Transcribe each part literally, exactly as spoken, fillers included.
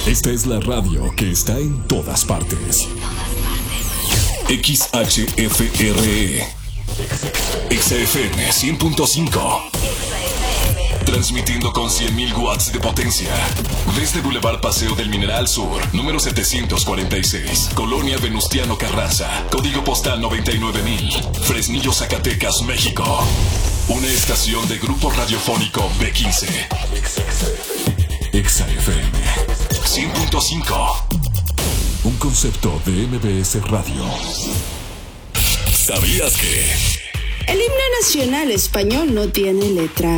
Esta es la radio que está en todas partes. X H F R E X F M cien punto cinco. Transmitiendo con cien mil watts de potencia. Desde Boulevard Paseo del Mineral Sur, número setecientos cuarenta y seis, Colonia Venustiano Carranza, código postal noventa y nueve mil, Fresnillo, Zacatecas, México. Una estación de Grupo Radiofónico B quince. X F M cien punto cinco. Un concepto de M B S Radio. ¿Sabías que? El himno nacional español no tiene letra.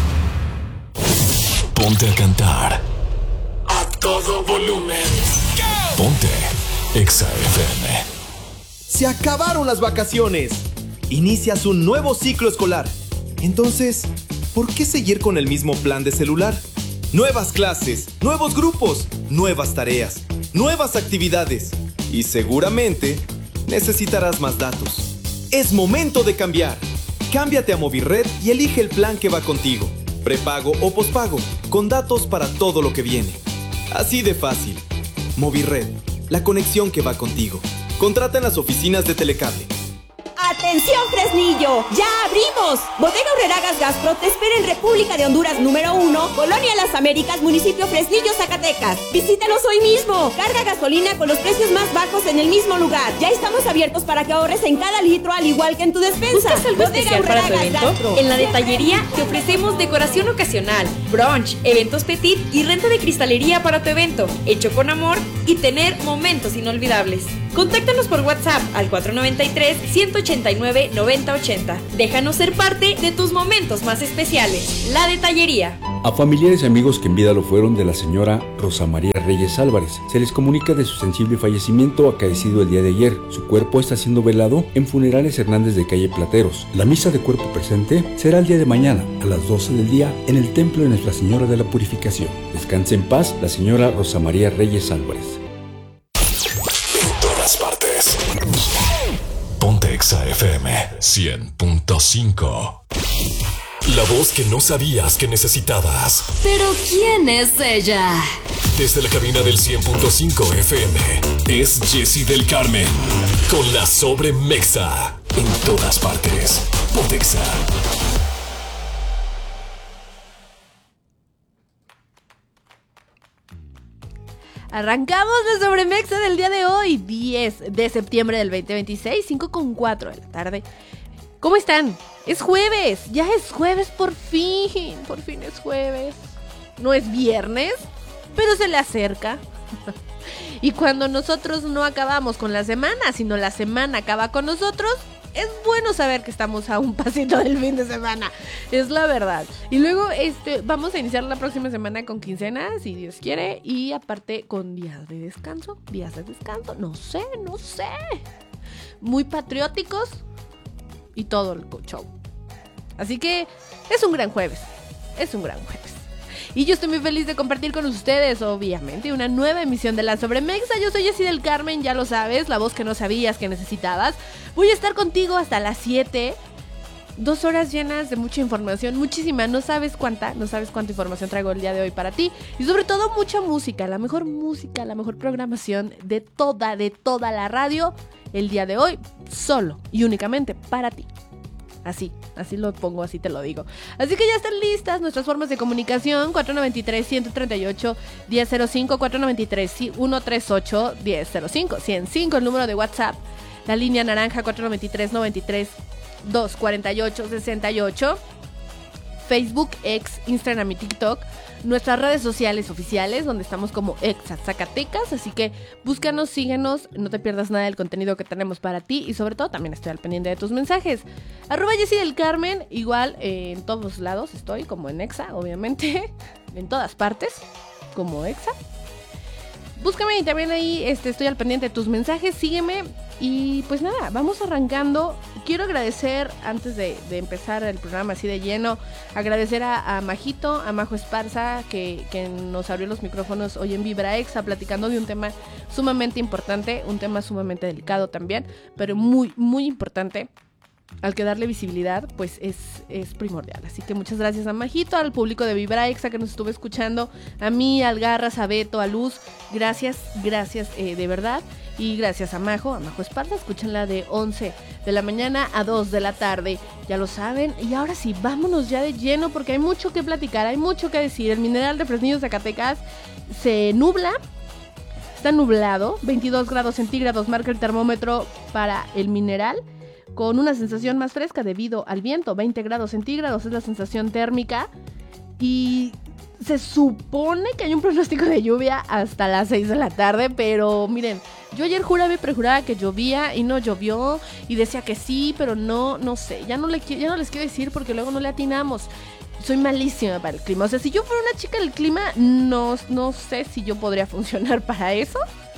Ponte a cantar a todo volumen. Ponte Exa F M. Se acabaron las vacaciones. Inicias un nuevo ciclo escolar. Entonces, ¿por qué seguir con el mismo plan de celular? Nuevas clases, nuevos grupos, nuevas tareas, nuevas actividades. Y seguramente necesitarás más datos. Es momento de cambiar. Cámbiate a Movirred y elige el plan que va contigo. Prepago o pospago, con datos para todo lo que viene. Así de fácil. Movirred, la conexión que va contigo. Contrata en las oficinas de Telecable. ¡Atención, Fresnillo! ¡Ya abrimos! Bodega Aurrera Gas Gastro te espera en República de Honduras número uno, Colonia Las Américas, municipio Fresnillo, Zacatecas. Visítanos hoy mismo. Carga gasolina con los precios más bajos en el mismo lugar. Ya estamos abiertos para que ahorres en cada litro, al igual que en tu despensa. ¿Buscas algo Bodega especial Aurrera para tu evento? Gastro. En la detallería te ofrecemos decoración ocasional, brunch, eventos petit y renta de cristalería para tu evento, hecho con amor y tener momentos inolvidables. Contáctanos por WhatsApp al cuatro nueve tres, uno ocho nueve, nueve cero ocho cero. Déjanos ser parte de tus momentos más especiales. La Detallería. A familiares y amigos que en vida lo fueron de la señora Rosa María Reyes Álvarez, se les comunica de su sensible fallecimiento acaecido el día de ayer. Su cuerpo está siendo velado en Funerales Hernández de Calle Plateros. La misa de cuerpo presente será el día de mañana a las doce del día en el Templo de Nuestra Señora de la Purificación. Descanse en paz la señora Rosa María Reyes Álvarez. Partes. Ponte Exa F M cien punto cinco. La voz que no sabías que necesitabas. ¿Pero quién es ella? Desde la cabina del cien punto cinco F M es Jessie del Carmen con la Sobremexa en todas partes. Ponte Exa. Arrancamos la Sobremexa del día de hoy, diez de septiembre del veinte veintiséis, cinco con cuatro de la tarde. ¿Cómo están? Es jueves, ya es jueves por fin, por fin es jueves. No es viernes, pero se le acerca. Y cuando nosotros no acabamos con la semana, sino la semana acaba con nosotros, es bueno saber que estamos a un pasito del fin de semana. Es la verdad. Y luego este, vamos a iniciar la próxima semana con quincena, si Dios quiere. Y aparte con días de descanso. Días de descanso. No sé, no sé. Muy patrióticos. Y todo el show. Así que es un gran jueves. Es un gran jueves. Y yo estoy muy feliz de compartir con ustedes, obviamente, una nueva emisión de La Sobremexa. Yo soy Jessie del Carmen, ya lo sabes, la voz que no sabías que necesitabas. Voy a estar contigo hasta las siete. Dos horas llenas de mucha información, muchísima. No sabes cuánta, no sabes cuánta información traigo el día de hoy para ti. Y sobre todo mucha música, la mejor música, la mejor programación de toda, de toda la radio. El día de hoy, solo y únicamente para ti. Así, así lo pongo, así te lo digo. Así que ya están listas nuestras formas de comunicación. Cuatro nueve tres, uno tres ocho, uno cero cero cinco, cuatro nueve tres, uno tres ocho, uno cero cero cinco, ciento cinco el número de WhatsApp. La línea naranja cuatro nueve tres, noventa y tres, doscientos cuarenta y ocho, sesenta y ocho. Facebook, X, Instagram y TikTok. Nuestras redes sociales oficiales, donde estamos como Exa Zacatecas. Así que búscanos, síguenos, no te pierdas nada del contenido que tenemos para ti. Y sobre todo también estoy al pendiente de tus mensajes. Arroba Jessie del Carmen, igual eh, en todos lados estoy, como en Exa, obviamente. En todas partes, como Exa. Búscame y también ahí este, estoy al pendiente de tus mensajes, sígueme. Y pues nada, vamos arrancando. Quiero agradecer, antes de, de empezar el programa así de lleno, agradecer a, a Majito, a Majo Esparza, que, que nos abrió los micrófonos hoy en Vibra Exa, platicando de un tema sumamente importante, un tema sumamente delicado también, pero muy, muy importante. al que darle visibilidad, pues es, es primordial. Así que muchas gracias a Majito, al público de Vibra Exa que nos estuvo escuchando, a mí, al Garras, a Beto, a Luz, gracias, gracias eh, de verdad. Y gracias a Majo, a Majo Esparza, escúchenla de once de la mañana a dos de la tarde, ya lo saben. Y ahora sí, vámonos ya de lleno porque hay mucho que platicar, hay mucho que decir. El mineral de Fresnillo, Zacatecas se nubla, está nublado, veintidós grados centígrados marca el termómetro para el mineral, con una sensación más fresca debido al viento, veinte grados centígrados es la sensación térmica. Y se supone que hay un pronóstico de lluvia hasta las seis de la tarde, pero miren, yo ayer juraba y prejuraba que llovía y no llovió, y decía que sí, pero no, no sé, ya no, le, ya no les quiero decir porque luego no le atinamos. Soy malísima para el clima, o sea, si yo fuera una chica del clima, no, no sé si yo podría funcionar para eso.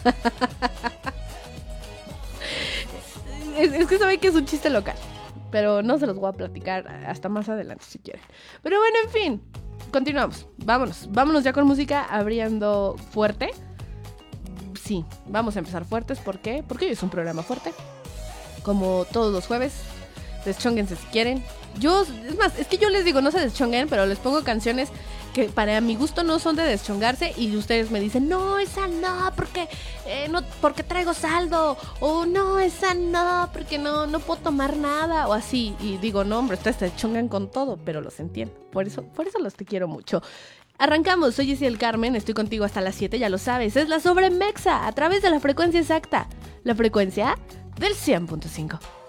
es, es que saben que es un chiste local, pero no se los voy a platicar hasta más adelante si quieren. Pero bueno, en fin, continuamos, vámonos, vámonos ya con música abriendo fuerte. Sí, vamos a empezar fuertes, ¿por qué? Porque hoy es un programa fuerte, como todos los jueves. Deschónguense si quieren. Yo, es más, es que yo les digo, no se deschonguen, pero les pongo canciones que para mi gusto no son de deschongarse y ustedes me dicen, no, esa no, porque eh, no, porque traigo saldo, o no, esa no, porque no, no puedo tomar nada, o así. Y digo, no, hombre, ustedes se deschongan con todo, pero los entiendo. Por eso, por eso los te quiero mucho. Arrancamos, soy Jessy del Carmen, estoy contigo hasta las siete, ya lo sabes, es la Sobremexa, a través de la frecuencia exacta, la frecuencia del cien punto cinco.